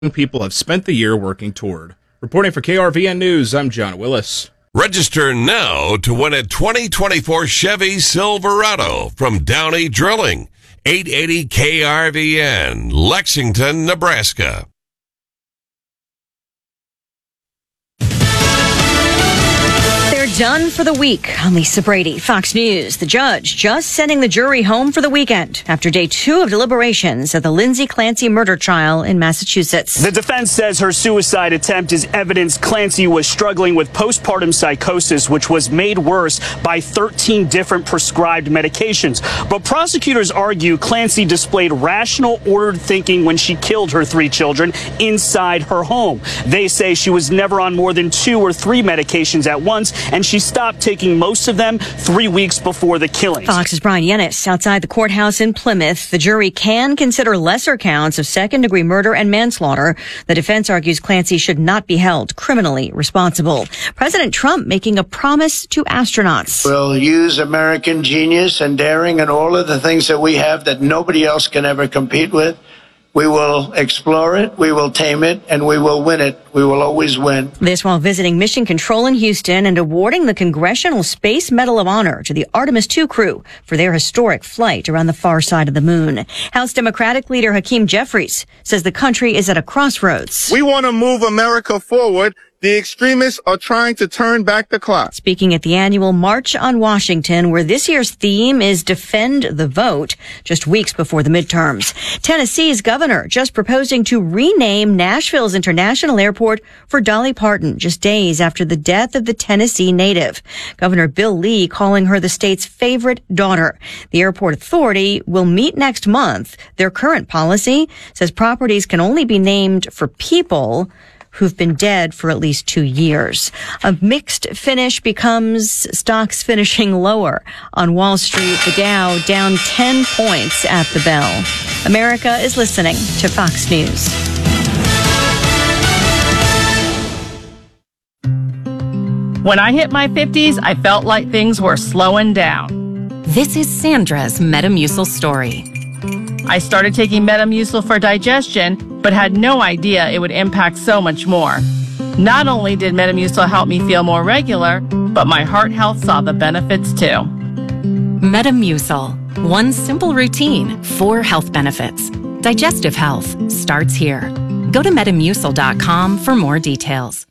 people have spent the year working toward. Reporting for KRVN News, I'm John Willis. Register now to win a 2024 Chevy Silverado from Downey Drilling. 880 KRVN, Lexington, Nebraska. Done for the week. I'm Lisa Brady, Fox News. The judge just sending the jury home for the weekend after day 2 of deliberations at the Lindsay Clancy murder trial in Massachusetts. The defense says her suicide attempt is evidence Clancy was struggling with postpartum psychosis, which was made worse by 13 different prescribed medications. But prosecutors argue Clancy displayed rational, ordered thinking when she killed her 3 children inside her home. They say she was never on more than 2 or 3 medications at once, and she stopped taking most of them 3 weeks before the killing. Fox's Brian Yennis outside the courthouse in Plymouth. The jury can consider lesser counts of second-degree murder and manslaughter. The defense argues Clancy should not be held criminally responsible. President Trump making a promise to astronauts. We'll use American genius and daring and all of the things that we have that nobody else can ever compete with. We will explore it, we will tame it, and we will win it. We will always win. This while visiting Mission Control in Houston and awarding the Congressional Space Medal of Honor to the Artemis II crew for their historic flight around the far side of the moon. House Democratic leader Hakeem Jeffries says the country is at a crossroads. We want to move America forward. The extremists are trying to turn back the clock. Speaking at the annual March on Washington, where this year's theme is Defend the Vote, just weeks before the midterms. Tennessee's governor just proposing to rename Nashville's International Airport for Dolly Parton, just days after the death of the Tennessee native. Governor Bill Lee calling her the state's favorite daughter. The airport authority will meet next month. Their current policy says properties can only be named for people who've been dead for at least 2 years. A mixed finish becomes stocks finishing lower. On Wall Street, the Dow down 10 points at the bell. America is listening to Fox News. When I hit my 50s, I felt like things were slowing down. This is Sandra's Metamucil story. I started taking Metamucil for digestion, but had no idea it would impact so much more. Not only did Metamucil help me feel more regular, but my heart health saw the benefits too. Metamucil. One simple routine, 4 health benefits. Digestive health starts here. Go to Metamucil.com for more details.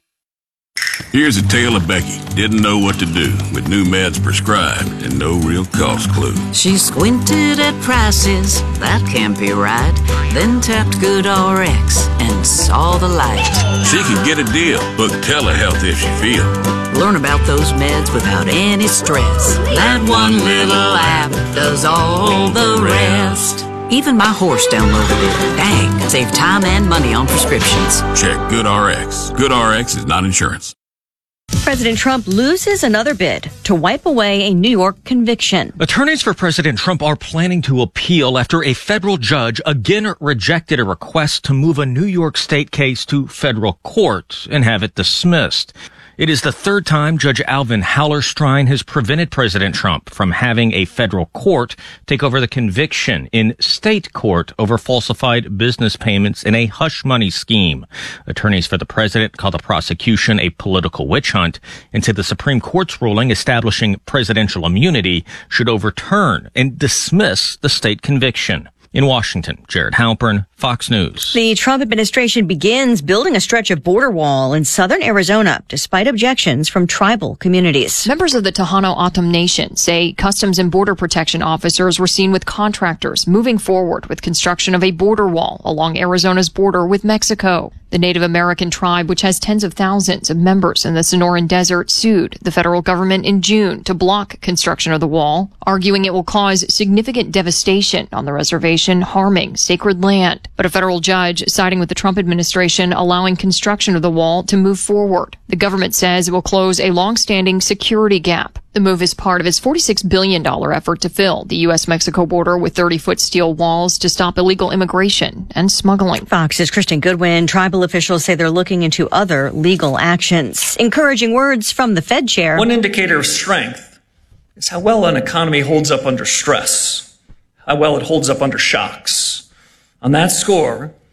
Here's a tale of Becky. Didn't know what to do with new meds prescribed and no real cost clue. She squinted at prices, that can't be right. Then tapped GoodRx and saw the light. She could get a deal. Book telehealth if she feel. Learn about those meds without any stress. That one little app does all the rest. Even my horse downloaded it. Dang, save time and money on prescriptions. Check GoodRx. GoodRx is not insurance. President Trump loses another bid to wipe away a New York conviction. Attorneys for President Trump are planning to appeal after a federal judge again rejected a request to move a New York state case to federal court and have it dismissed. It is the 3rd time Judge Alvin Hallerstein has prevented President Trump from having a federal court take over the conviction in state court over falsified business payments in a hush money scheme. Attorneys for the president call the prosecution a political witch hunt and said the Supreme Court's ruling establishing presidential immunity should overturn and dismiss the state conviction. In Washington, Jared Halpern, Fox News. The Trump administration begins building a stretch of border wall in southern Arizona, despite objections from tribal communities. Members of the Tohono O'odham Nation say Customs and Border Protection officers were seen with contractors moving forward with construction of a border wall along Arizona's border with Mexico. The Native American tribe, which has tens of thousands of members in the Sonoran Desert, sued the federal government in June to block construction of the wall, arguing it will cause significant devastation on the reservation, harming sacred land. But a federal judge siding with the Trump administration allowing construction of the wall to move forward. The government says it will close a long-standing security gap. The move is part of its $46 billion effort to fill the U.S.-Mexico border with 30-foot steel walls to stop illegal immigration and smuggling. Fox's Kristen Goodwin. Tribal officials say they're looking into other legal actions. Encouraging words from the Fed chair. One indicator of strength is how well an economy holds up under stress, how well it holds up under shocks. On that score,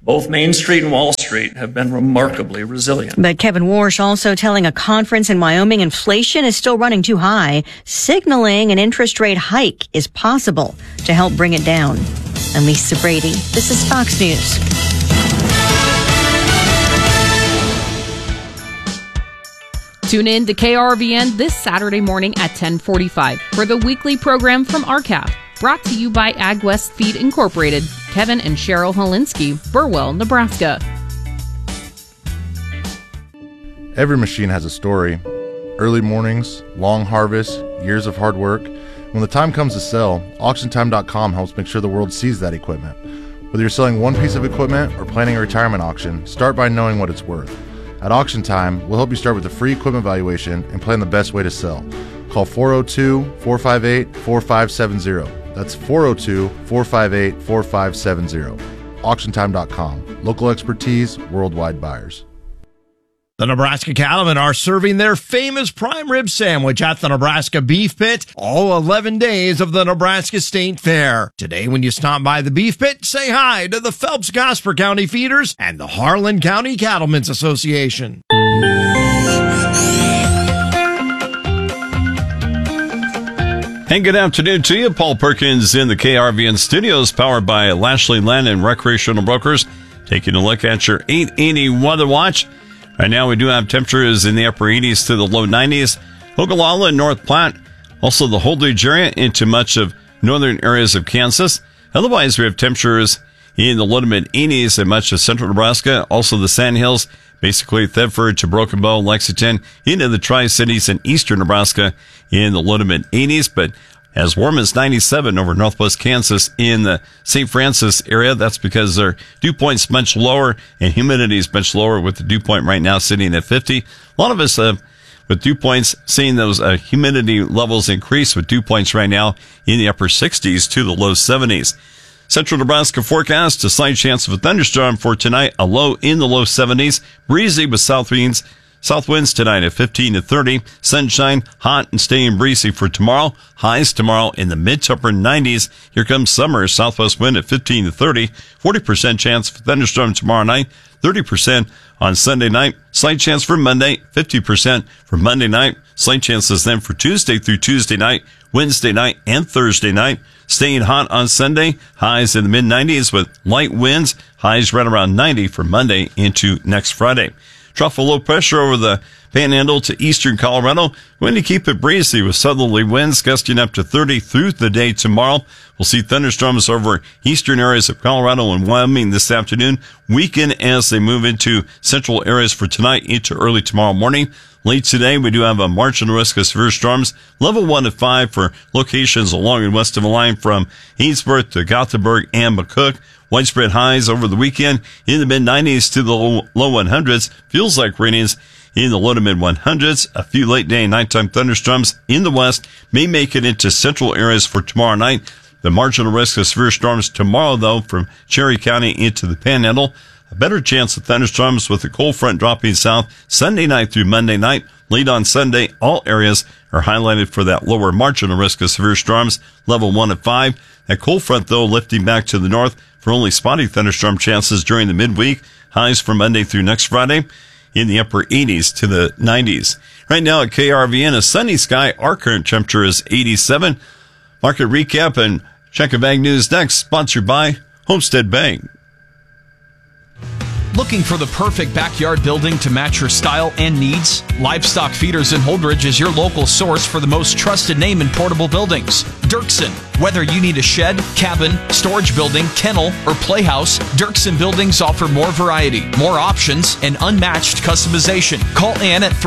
Both Main Street and Wall Street have been remarkably resilient. But Kevin Warsh also telling a conference in Wyoming inflation is still running too high, signaling an interest rate hike is possible to help bring it down. I'm Lisa Brady. This is Fox News. Tune in to KRVN this Saturday morning at 10:45 for the weekly program from RCAP. Brought to you by AgWest Feed Incorporated. Kevin and Cheryl Holinsky, Burwell, Nebraska. Every machine has a story. Early mornings, long harvests, years of hard work. When the time comes to sell, AuctionTime.com helps make sure the world sees that equipment. Whether you're selling one piece of equipment or planning a retirement auction, start by knowing what it's worth. At Auction Time, we'll help you start with a free equipment valuation and plan the best way to sell. Call 402-458-4570. That's 402-458-4570. AuctionTime.com. Local expertise, worldwide buyers. The Nebraska Cattlemen are serving their famous prime rib sandwich at the Nebraska Beef Pit all 11 days of the Nebraska State Fair. Today, when you stop by the Beef Pit, say hi to the Phelps-Gosper County Feeders and the Harlan County Cattlemen's Association. And good afternoon to you. Paul Perkins in the KRVN studios, powered by Lashley Land and Recreational Brokers. Taking a look at your 880 weather watch. Right now we do have temperatures in the upper 80s to the low 90s. Ogallala and North Platte. Also the Holdridge area into much of northern areas of Kansas. Otherwise we have temperatures in the low to mid 80s in much of central Nebraska. Also the Sandhills, basically Thedford to Broken Bow, Lexington, into the Tri-Cities in eastern Nebraska in the low to mid 80s, but as warm as 97 over northwest Kansas in the St. Francis area. That's because their dew point's much lower and humidity is much lower, with the dew point right now sitting at 50. A lot of us with dew points seeing those humidity levels increase, with dew points right now in the upper 60s to the low 70s. Central Nebraska forecast, a slight chance of a thunderstorm for tonight, a low in the low 70s, breezy with south winds tonight at 15 to 30, sunshine, hot and staying breezy for tomorrow, highs tomorrow in the mid to upper 90s. Here comes summer, southwest wind at 15 to 30, 40% chance of a thunderstorm tomorrow night, 30% on Sunday night, slight chance for Monday, 50% for Monday night, slight chances then for Tuesday through Tuesday night, Wednesday night, and Thursday night. Staying hot on Sunday, highs in the mid-90s with light winds, highs right around 90 for Monday into next Friday. Trough of low pressure over the Panhandle to eastern Colorado. Going to keep it breezy with southerly winds gusting up to 30 through the day tomorrow. We'll see thunderstorms over eastern areas of Colorado and Wyoming this afternoon. Weaken as they move into central areas for tonight into early tomorrow morning. Late today, we do have a marginal risk of severe storms. Level 1 to 5 for locations along and west of the line from Healdsburg to Gothenburg and McCook. Widespread highs over the weekend in the mid-90s to the low 100s. Feels like rainings in the low to mid-100s. A few late day and nighttime thunderstorms in the west may make it into central areas for tomorrow night. The marginal risk of severe storms tomorrow, though, from Cherry County into the Panhandle. A better chance of thunderstorms with the cold front dropping south Sunday night through Monday night. Late on Sunday, all areas are highlighted for that lower marginal risk of severe storms, level 1 to 5. That cold front, though, lifting back to the north for only spotty thunderstorm chances during the midweek. Highs for Monday through next Friday in the upper 80s to the 90s. Right now at KRVN, a sunny sky. Our current temperature is 87. Market recap and check of Ag News next, sponsored by Homestead Bank. Looking for the perfect backyard building to match your style and needs? Livestock Feeders in Holdridge is your local source for the most trusted name in portable buildings. Dirksen. Whether you need a shed, cabin, storage building, kennel, or playhouse, Dirksen Buildings offer more variety, more options, and unmatched customization. Call Ann at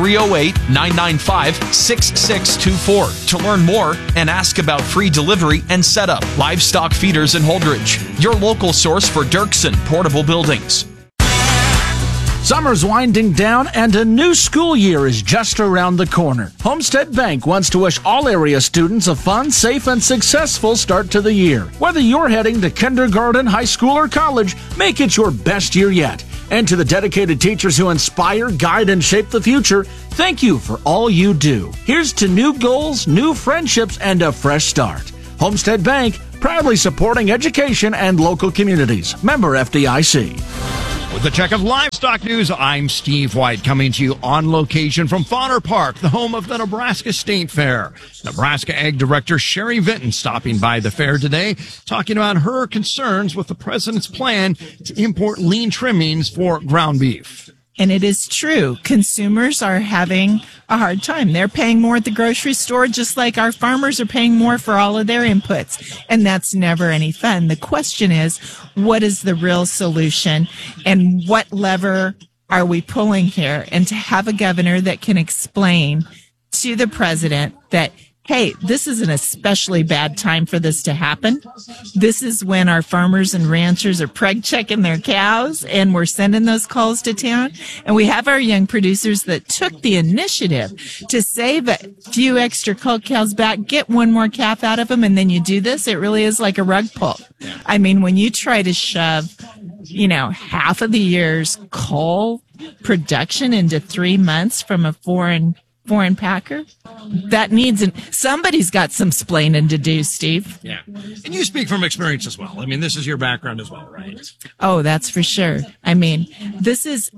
308-995-6624 to learn more and ask about free delivery and setup. Livestock Feeders in Holdridge, your local source for Dirksen portable buildings. Summer's winding down and a new school year is just around the corner. Homestead Bank wants to wish all area students a fun, safe, and successful start to the year. Whether you're heading to kindergarten, high school, or college, make it your best year yet. And to the dedicated teachers who inspire, guide, and shape the future, thank you for all you do. Here's to new goals, new friendships, and a fresh start. Homestead Bank, proudly supporting education and local communities. Member FDIC. With a check of livestock news, I'm Steve White, coming to you on location from Fodder Park, the home of the Nebraska State Fair. Nebraska Ag Director Sherry Vinton stopping by the fair today, talking about her concerns with the president's plan to import lean trimmings for ground beef. And it is true. Consumers are having a hard time. They're paying more at the grocery store, just like our farmers are paying more for all of their inputs. And that's never any fun. The question is, what is the real solution and what lever are we pulling here? And to have a governor that can explain to the president that, hey, this is an especially bad time for this to happen. This is when our farmers and ranchers are preg checking their cows and we're sending those calls to town. And we have our young producers that took the initiative to save a few extra cull cows back, get one more calf out of them, and then you do this. It really is like a rug pull. I mean, when you try to shove, half of the year's cull production into 3 months from a foreign packer, that needs somebody's got some splaining to do, Steve. Yeah. And you speak from experience as well. I mean, this is your background as well, right? Oh, that's for sure. I mean, this is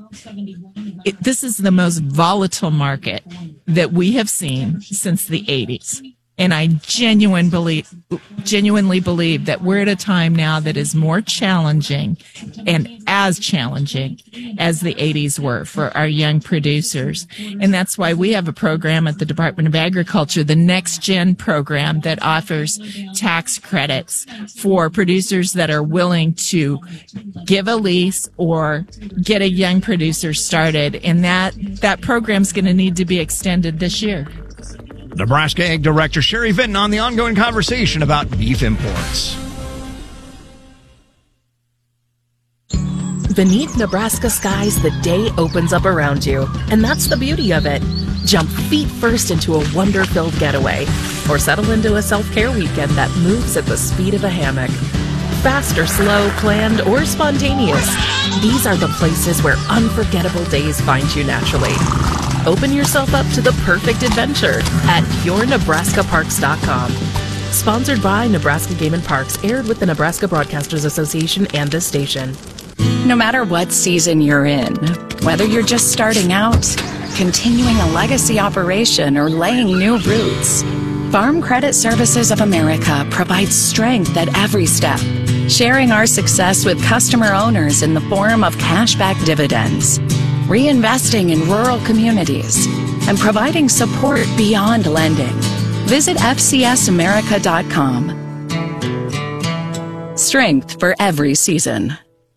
the most volatile market that we have seen since the 80s. And I genuinely believe that we're at a time now that is more challenging and as challenging as the 80s were for our young producers. And that's why we have a program at the Department of Agriculture, the Next Gen program, that offers tax credits for producers that are willing to give a lease or get a young producer started. And that program's going to need to be extended this year. Nebraska Ag Director Sherry Vinton on the ongoing conversation about beef imports. Beneath Nebraska skies, the day opens up around you, and that's the beauty of it. Jump feet first into a wonder-filled getaway, or settle into a self-care weekend that moves at the speed of a hammock. Fast or slow, planned or spontaneous, these are the places where unforgettable days find you naturally. Open yourself up to the perfect adventure at yournebraskaparks.com. Sponsored by Nebraska Game and Parks, aired with the Nebraska Broadcasters Association and this station. No matter what season you're in, whether you're just starting out, continuing a legacy operation, or laying new roots, Farm Credit Services of America provides strength at every step, sharing our success with customer owners in the form of cashback dividends, reinvesting in rural communities, and providing support beyond lending. Visit FCSAmerica.com. Strength for every season.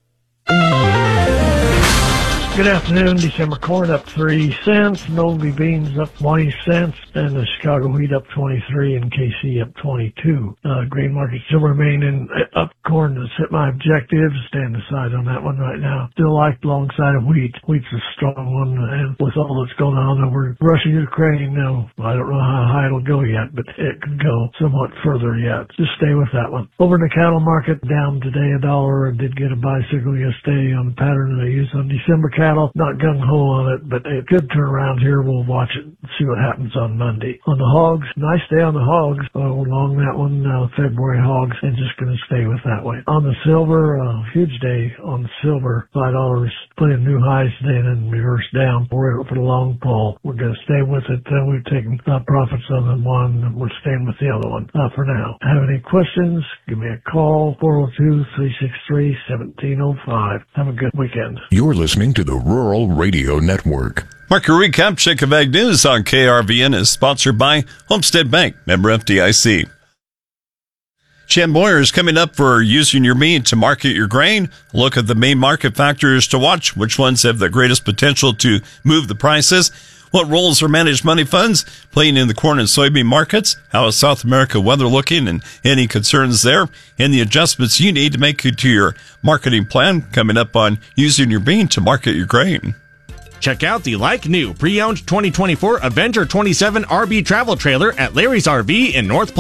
Good afternoon. December corn up 3 cents, Novi beans up 20 cents, and the Chicago wheat up 23, and KC up 22. Grain market still remaining up. Corn has hit my objectives. Stand aside on that one right now. Still like the long side of wheat. Wheat's a strong one, and with all that's going on over Russia, Ukraine, now I don't know how high it'll go yet, but it could go somewhat further yet. Just stay with that one. Over in the cattle market, down today $1. I did get a bicycle yesterday on the pattern that I used on December cattle. Not gung-ho on it, but it could turn around here. We'll watch it and see what happens on Monday. On the hogs, nice day on the hogs. Along that one, February hogs, and just going to stay with that way. On the silver, huge day on the silver. $5, plenty of new highs today and then reverse down. We're for the long pull. We're going to stay with it. We've taken profits on the one, and we're staying with the other one for now. Have any questions? Give me a call, 402-363-1705. Have a good weekend. You're listening to the Rural Radio Network. Market recap, check of Ag News on KRVN is sponsored by Homestead Bank, member FDIC. Jan Boyer is coming up for Using Your Meat to Market Your Grain. Look at the main market factors to watch. Which ones have the greatest potential to move the prices? What roles are managed money funds playing in the corn and soybean markets? How is South America weather looking and any concerns there? And the adjustments you need to make to your marketing plan coming up on Using Your Bean to Market Your Grain. Check out the like-new pre-owned 2024 Avenger 27 RB travel trailer at Larry's RV in North Platte.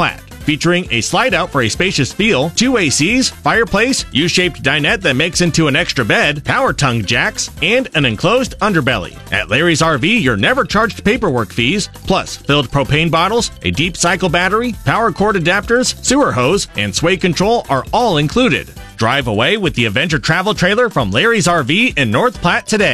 featuring a slide-out for a spacious feel, 2 ACs, fireplace, U-shaped dinette that makes into an extra bed, power tongue jacks, and an enclosed underbelly. At Larry's RV, you're never charged paperwork fees, plus filled propane bottles, a deep cycle battery, power cord adapters, sewer hose, and sway control are all included. Drive away with the Adventure Travel Trailer from Larry's RV in North Platte today.